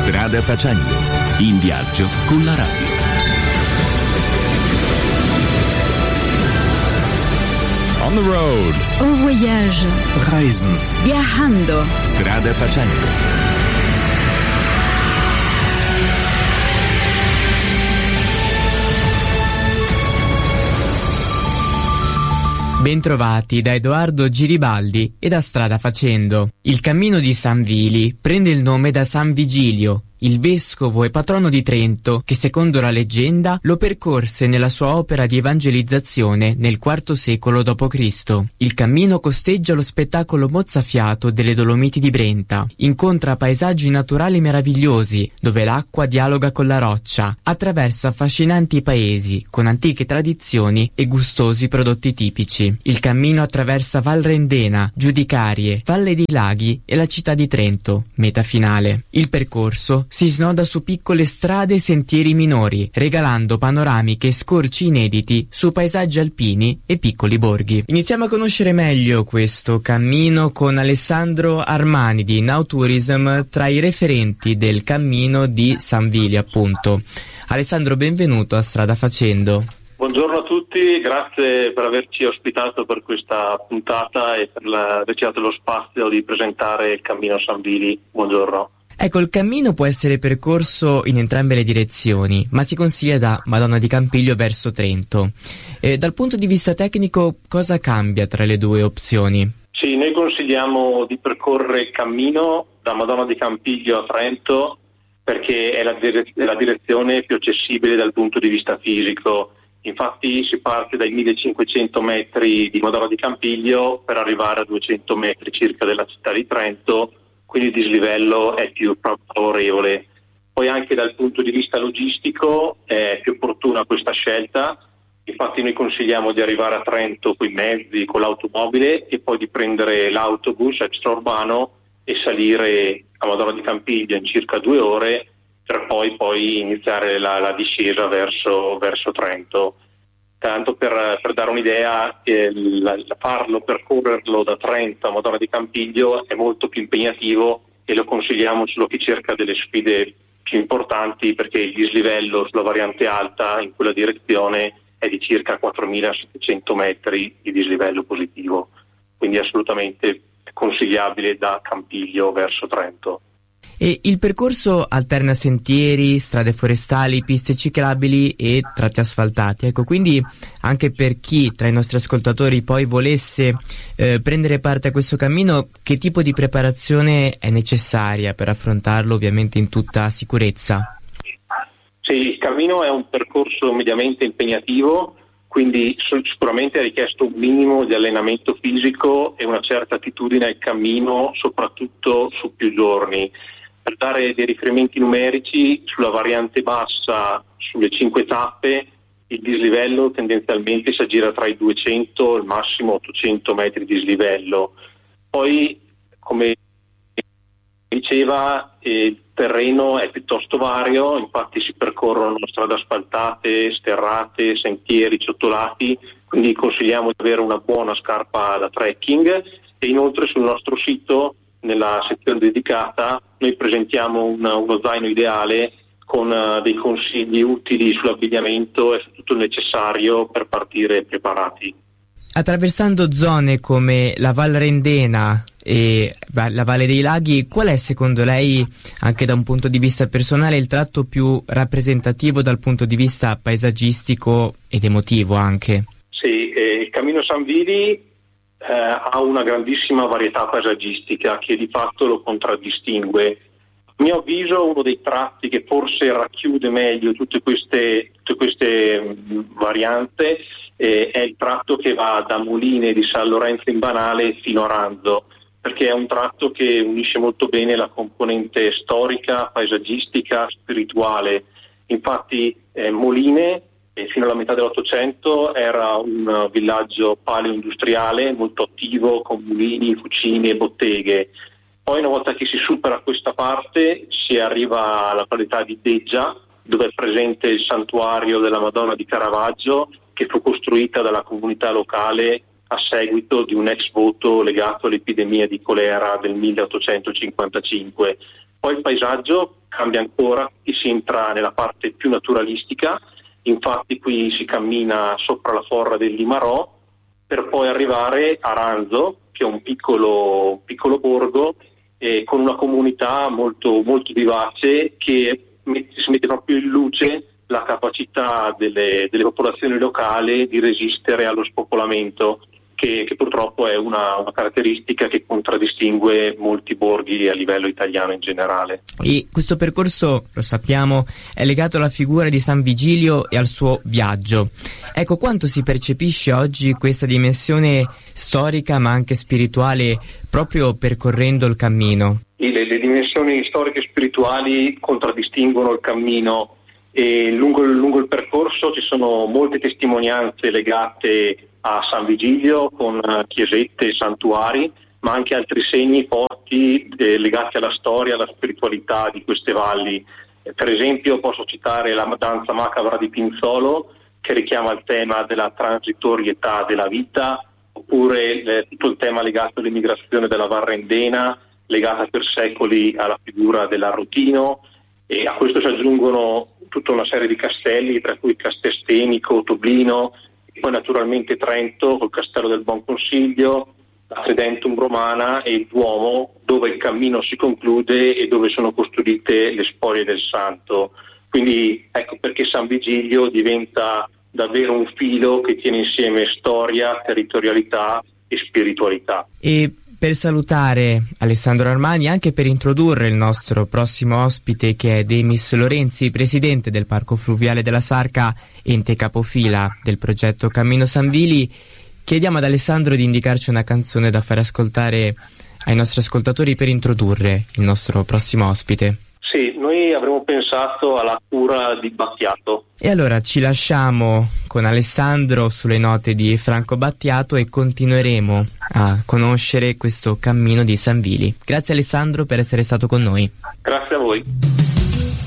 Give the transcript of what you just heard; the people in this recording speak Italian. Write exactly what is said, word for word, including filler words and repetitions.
Strada facendo, in viaggio con la radio. On the road. En voyage. Reisen. Viajando. Strada facendo. Bentrovati da Edoardo Giribaldi e da Strada Facendo. Il cammino di San Vili prende il nome da San Vigilio, il vescovo e patrono di Trento, che secondo la leggenda lo percorse nella sua opera di evangelizzazione nel quarto secolo dopo Cristo. Il cammino costeggia lo spettacolo mozzafiato delle Dolomiti di Brenta, incontra paesaggi naturali meravigliosi, dove l'acqua dialoga con la roccia, attraversa affascinanti paesi, con antiche tradizioni e gustosi prodotti tipici. Il cammino attraversa Val Rendena, Giudicarie, Valle dei Laghi e la città di Trento, meta finale. Il percorso si snoda su piccole strade e sentieri minori, regalando panoramiche e scorci inediti su paesaggi alpini e piccoli borghi. Iniziamo a conoscere meglio questo cammino con Alessandro Armani di Now Tourism, tra i referenti del cammino di San Vili, appunto. Alessandro, benvenuto a Strada Facendo. Buongiorno a tutti, grazie per averci ospitato per questa puntata e per la, averci dato lo spazio di presentare il cammino San Vili. Buongiorno. Ecco, il cammino può essere percorso in entrambe le direzioni, ma si consiglia da Madonna di Campiglio verso Trento. Eh, dal punto di vista tecnico, cosa cambia tra le due opzioni? Sì, noi consigliamo di percorrere il cammino da Madonna di Campiglio a Trento perché è la, dire- è la direzione più accessibile dal punto di vista fisico. Infatti si parte dai millecinquecento metri di Madonna di Campiglio per arrivare a duecento metri circa della città di Trento, quindi il dislivello è più favorevole. Poi anche dal punto di vista logistico è più opportuna questa scelta, infatti noi consigliamo di arrivare a Trento con i mezzi, con l'automobile e poi di prendere l'autobus extraurbano e salire a Madonna di Campiglio in circa due ore per poi, poi iniziare la, la discesa verso, verso Trento. Tanto per, per dare un'idea, eh, la, la farlo, percorrerlo da Trento a Madonna di Campiglio è molto più impegnativo e lo consigliamo solo a chi cerca delle sfide più importanti, perché il dislivello sulla variante alta in quella direzione è di circa quattromilasettecento metri di dislivello positivo, quindi assolutamente consigliabile da Campiglio verso Trento. E il percorso alterna sentieri, strade forestali, piste ciclabili e tratti asfaltati. Ecco, quindi anche per chi tra i nostri ascoltatori poi volesse eh, prendere parte a questo cammino, che tipo di preparazione è necessaria per affrontarlo ovviamente in tutta sicurezza? Sì, il cammino è un percorso mediamente impegnativo, quindi sicuramente è richiesto un minimo di allenamento fisico e una certa attitudine al cammino, soprattutto su più giorni. Per dare dei riferimenti numerici, sulla variante bassa, sulle cinque tappe, il dislivello tendenzialmente si aggira tra i duecento e il massimo ottocento metri di dislivello. Poi, come diceva, eh, il terreno è piuttosto vario, infatti si percorrono strade asfaltate, sterrate, sentieri ciottolati, quindi consigliamo di avere una buona scarpa da trekking e inoltre sul nostro sito, nella sezione dedicata, noi presentiamo un, uno zaino ideale con uh, dei consigli utili sull'abbigliamento e su tutto il necessario per partire preparati. Attraversando zone come la Val Rendena e la Valle dei Laghi, qual è secondo lei, anche da un punto di vista personale, il tratto più rappresentativo dal punto di vista paesaggistico ed emotivo anche? Sì, eh, il Cammino San Vili Eh, ha una grandissima varietà paesaggistica che di fatto lo contraddistingue. A mio avviso uno dei tratti che forse racchiude meglio tutte queste, tutte queste mh, varianti eh, è il tratto che va da Moline di San Lorenzo in Banale fino a Ranzo, perché è un tratto che unisce molto bene la componente storica, paesaggistica, spirituale. Infatti eh, Moline fino alla metà dell'Ottocento era un villaggio paleo-industriale molto attivo con mulini, fucine e botteghe. Poi una volta che si supera questa parte si arriva alla qualità di Deggia, dove è presente il santuario della Madonna di Caravaggio, che fu costruita dalla comunità locale a seguito di un ex voto legato all'epidemia di colera del milleottocentocinquantacinque. Poi il paesaggio cambia ancora e si entra nella parte più naturalistica. Infatti qui si cammina sopra la forra del Limarò per poi arrivare a Ranzo, che è un piccolo, piccolo borgo eh, con una comunità molto, molto vivace che mette, si mette proprio in luce la capacità delle, delle popolazioni locali di resistere allo spopolamento, che, che purtroppo è una, una caratteristica che contraddistingue molti borghi a livello italiano in generale. E questo percorso, lo sappiamo, è legato alla figura di San Vigilio e al suo viaggio. Ecco, quanto si percepisce oggi questa dimensione storica ma anche spirituale proprio percorrendo il cammino? Le, le dimensioni storiche e spirituali contraddistinguono il cammino e lungo, lungo il percorso ci sono molte testimonianze legate a San Vigilio con chiesette e santuari, ma anche altri segni forti eh, legati alla storia, alla spiritualità di queste valli. Eh, per esempio posso citare la danza macabra di Pinzolo, che richiama il tema della transitorietà della vita, oppure eh, tutto il tema legato all'immigrazione della Varrendena, legata per secoli alla figura dell'Arrotino, e a questo si aggiungono tutta una serie di castelli, tra cui Castelstenico, Toblino, e poi naturalmente Trento col Castello del Buon Consiglio, la Credentum Romana e il Duomo, dove il cammino si conclude e dove sono custodite le spoglie del santo. Quindi ecco perché San Vigilio diventa davvero un filo che tiene insieme storia, territorialità e spiritualità. E per salutare Alessandro Armani, anche per introdurre il nostro prossimo ospite, che è Demis Lorenzi, presidente del Parco Fluviale della Sarca, ente capofila del progetto Cammino San Vili, chiediamo ad Alessandro di indicarci una canzone da fare ascoltare ai nostri ascoltatori per introdurre il nostro prossimo ospite. Sì, noi avremmo pensato alla cura di Battiato. E allora ci lasciamo con Alessandro sulle note di Franco Battiato e continueremo a conoscere questo cammino di San Vili. Grazie Alessandro per essere stato con noi. Grazie a voi.